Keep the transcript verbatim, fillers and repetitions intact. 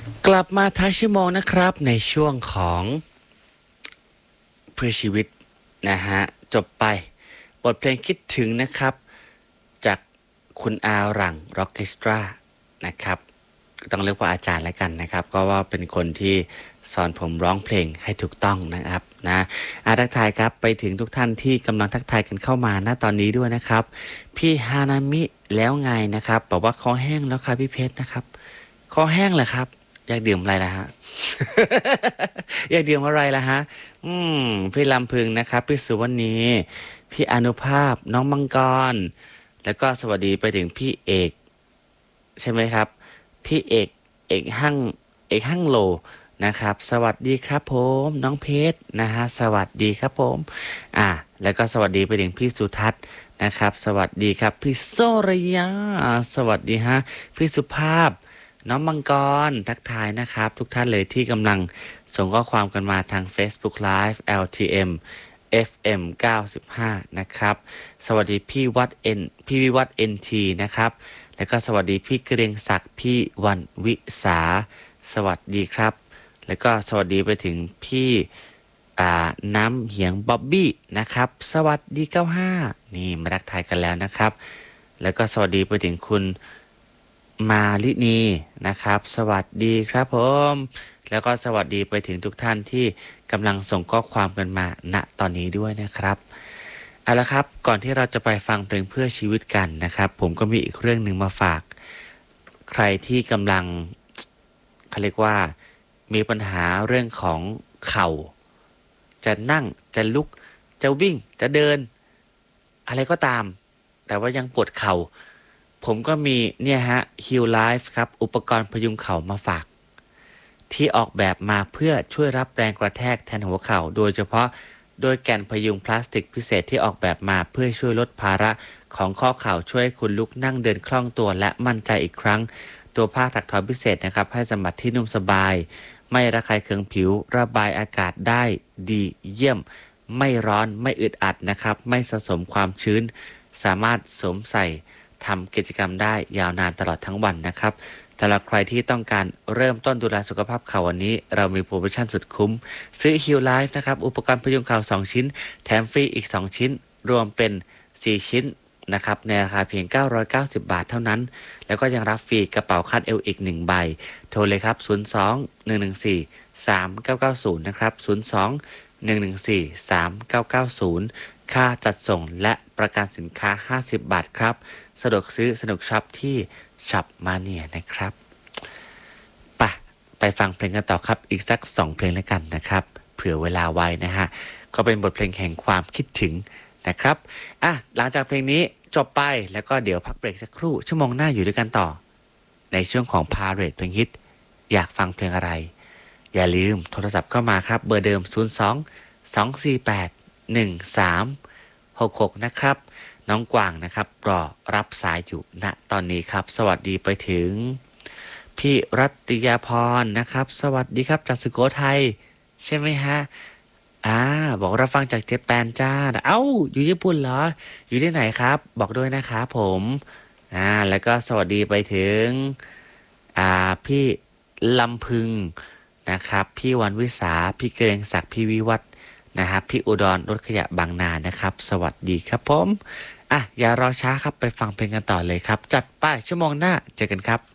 กลับมาท้ายชั่วโมงนะครับในช่วงของเพื่อชีวิตนะฮะจบไปบทเพลงคิดถึงนะครับจากคุณอาหลังร็อกเคสตรานะครับต้องเรียกว่าอาจารย์แล้วกันนะครับก็ว่าเป็นคนที่สอนผมร้องเพลงให้ถูกต้องนะครับนะอาทักทายครับไปถึงทุกท่านที่กำลังทักทายกันเข้ามาณตอนนี้ด้วยนะครับพี่ฮานามิแล้วไงนะครับบอกว่าคอแห้งแล้วครับพี่เพชรนะครับคอแห้งเหรอครับอยากดื่มอะไรล่ะฮะ อยากดื่มอะไรล่ะฮะอืมพี่ลำพึงนะครับพี่สุวรรณีพี่อนุภาพน้องมังกรแล้วก็สวัสดีไปถึงพี่เอกใช่ไหมครับพี่เอกเอกหั่งเอกหั่งโลนะครับสวัสดีครับผมน้องเพชรนะฮะสวัสดีครับผมอ่าแล้วก็สวัสดีไปถึงพี่สุทัศน์นะครับสวัสดีครับพี่โซระยาสวัสดีฮะพี่สุภาพน้องมังกรทักทายนะครับทุกท่านเลยที่กำลังส่งข้อความกันมาทาง Facebook Live แอล ที เอ็ม เอฟ เอ็ม เก้าสิบห้านะครับสวัสดีพี่วัดเอ็นพี่วิวัฒน์ เอ็น ที นะครับแล้วก็สวัสดีพี่เกรียงศักดิ์พี่วันวิสาสวัสดีครับแล้วก็สวัสดีไปถึงพี่อ่าน้ำเหียงบ๊อบบี้นะครับสวัสดีเก้าห้านี่มาทักทายกันแล้วนะครับแล้วก็สวัสดีไปถึงคุณมาลินีนะครับสวัสดีครับผมแล้วก็สวัสดีไปถึงทุกท่านที่กำลังส่งข้อความกันมาณตอนนี้ด้วยนะครับเอาละครับก่อนที่เราจะไปฟังเพลงเพื่อชีวิตกันนะครับผมก็มีอีกเรื่องหนึ่งมาฝากใครที่กำลังเขาเรียกว่ามีปัญหาเรื่องของเข่าจะนั่งจะลุกจะวิ่งจะเดินอะไรก็ตามแต่ว่ายังปวดเข่าผมก็มีเนี่ยฮะ Heal Life ครับอุปกรณ์พยุงเข่ามาฝากที่ออกแบบมาเพื่อช่วยรับแรงกระแทกแทนหัวเข่าโดยเฉพาะโดยแก่นพยุงพลาสติกพิเศษที่ออกแบบมาเพื่อช่วยลดภาระของข้อเข่าช่วยให้คุณลุกนั่งเดินคล่องตัวและมั่นใจอีกครั้งตัวผ้าถักทอพิเศษนะครับให้สัมผัสที่นุ่มสบายไม่ระคายเคืองผิวระบายอากาศได้ดีเยี่ยมไม่ร้อนไม่อึดอัดนะครับไม่สะสมความชื้นสามารถสวมใส่ทำกิจกรรมได้ยาวนานตลอดทั้งวันนะครับสำหรับใครที่ต้องการเริ่มต้นดูแลสุขภาพเข่าวันนี้เรามีโปรโมชั่นสุดคุ้มซื้อ Heal Life นะครับอุปกรณ์พยุงเข่าสองชิ้นแถมฟรีอีกสองชิ้นรวมเป็นสี่ชิ้นนะครับในราคาเพียงเก้าร้อยเก้าสิบบาทเท่านั้นแล้วก็ยังรับฟรีกระเป๋าคาดเอวอีกหนึ่งใบโทรเลยครับศูนย์ สอง หนึ่ง หนึ่ง สี่ สาม เก้า เก้า ศูนย์นะครับศูนย์ สอง หนึ่ง หนึ่ง สี่ สาม เก้า เก้า ศูนย์ค่าจัดส่งและประกันสินค้าห้าสิบบาทครับสะดวกซื้อสนุกช็อปที่ช็อปมาเนียนะครับไปไปฟังเพลงกันต่อครับอีกสักสองเพลงแล้วกันนะครับเผื่อเวลาไว้นะฮะก็เป็นบทเพลงแห่งความคิดถึงนะครับอ่ะหลังจากเพลงนี้จบไปแล้วก็เดี๋ยวพักเบรกสักครู่ชั่วโมงหน้าอยู่ด้วยกันต่อในช่วงของพาเรดเพลงฮิตอยากฟังเพลงอะไรอย่าลืมโทรศัพท์เข้ามาครับเบอร์เดิมศูนย์ สอง สอง สี่ แปด หนึ่ง สาม หก หกนะครับน้องกวางนะครับรอรับสายอยู่ณตอนนี้ครับสวัสดีไปถึงพี่รัตยาพรนะครับสวัสดีครับจากสุโขทัยใช่ไหมฮะอ่าบอกรับฟังจากเจแปนจ้าเอ้าอยู่ญี่ปุ่นเหรออยู่ที่ไหนครับบอกด้วยนะครับผมอ่าแล้วก็สวัสดีไปถึงอ่าพี่ลำพึงนะครับพี่วันวิสาพี่เกรียงศักดิ์พี่วิวัฒน์นะครับพี่อุดรรถขยะบางนานะครับสวัสดีครับผมอ่ะอย่ารอช้าครับไปฟังเพลงกันต่อเลยครับจัดไปชั่วโมงหน้าเจอกันครับ